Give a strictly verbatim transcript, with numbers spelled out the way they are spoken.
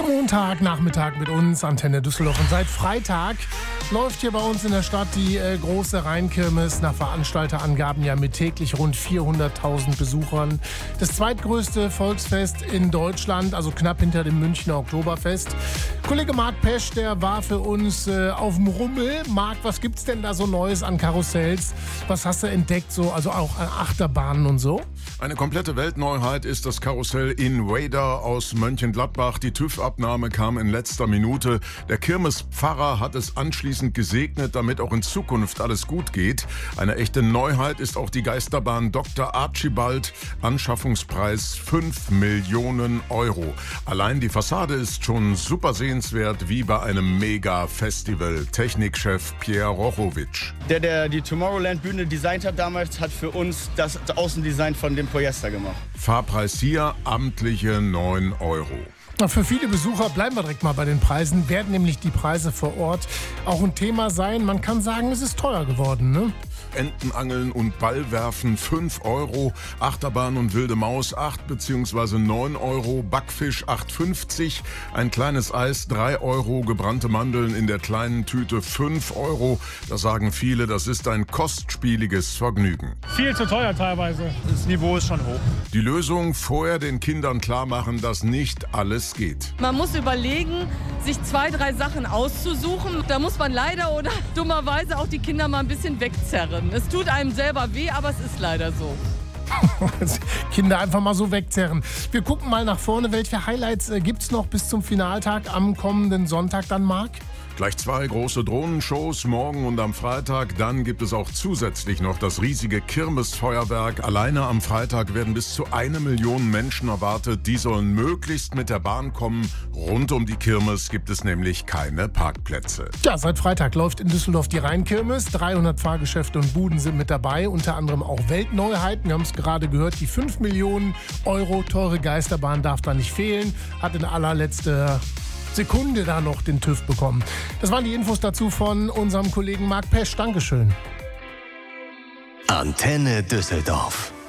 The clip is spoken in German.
Montagnachmittag mit uns, Antenne Düsseldorf. Und seit Freitag läuft hier bei uns in der Stadt die äh, große Rheinkirmes, nach Veranstalterangaben ja mit täglich rund vierhunderttausend Besuchern. Das zweitgrößte Volksfest in Deutschland, also knapp hinter dem Münchner Oktoberfest. Kollege Marc Pesch, der war für uns äh, auf dem Rummel. Marc, was gibt's denn da so Neues an Karussells? Was hast du entdeckt, so, also auch an Achterbahnen und so? Eine komplette Weltneuheit ist das Karussell Invader aus Mönchengladbach. Die TÜV-Abnahme kam in letzter Minute. Der Kirmespfarrer hat es anschließend gesegnet, damit auch in Zukunft alles gut geht. Eine echte Neuheit ist auch die Geisterbahn Doktor Archibald. Anschaffungspreis fünf Millionen Euro. Allein die Fassade ist schon super sehenswert, wie bei einem Mega-Festival. Technikchef Pierre Rochowitsch. Der, der die Tomorrowland-Bühne designt hat damals, hat für uns das Außendesign von dem Polyester gemacht. Fahrpreis hier amtliche neun Euro. Für viele Besucher, bleiben wir direkt mal bei den Preisen, werden nämlich die Preise vor Ort auch ein Thema sein. Man kann sagen, es ist teuer geworden, ne? Entenangeln und Ballwerfen fünf Euro, Achterbahn und wilde Maus acht bzw. neun Euro, Backfisch acht fünfzig, ein kleines Eis drei Euro, gebrannte Mandeln in der kleinen Tüte fünf Euro. Da sagen viele, das ist ein kostspieliges Vergnügen. Viel zu teuer teilweise. Das Niveau ist schon hoch. Die Lösung: vorher den Kindern klar machen, dass nicht alles geht. Man muss überlegen, sich zwei, drei Sachen auszusuchen. Da muss man leider oder dummerweise auch die Kinder mal ein bisschen wegzerren. Es tut einem selber weh, aber es ist leider so. Kinder einfach mal so wegzerren. Wir gucken mal nach vorne. Welche Highlights äh, gibt es noch bis zum Finaltag am kommenden Sonntag dann, Marc? Gleich zwei große Drohnenshows, morgen und am Freitag. Dann gibt es auch zusätzlich noch das riesige Kirmesfeuerwerk. Alleine am Freitag werden bis zu eine Million Menschen erwartet. Die sollen möglichst mit der Bahn kommen. Rund um die Kirmes gibt es nämlich keine Parkplätze. Ja, seit Freitag läuft in Düsseldorf die Rheinkirmes. dreihundert Fahrgeschäfte und Buden sind mit dabei. Unter anderem auch Weltneuheiten. Wir haben es gerade gehört, die fünf Millionen Euro teure Geisterbahn darf da nicht fehlen. Hat in allerletzter Sekunde da noch den TÜV bekommen. Das waren die Infos dazu von unserem Kollegen Marc Pesch. Dankeschön. Antenne Düsseldorf.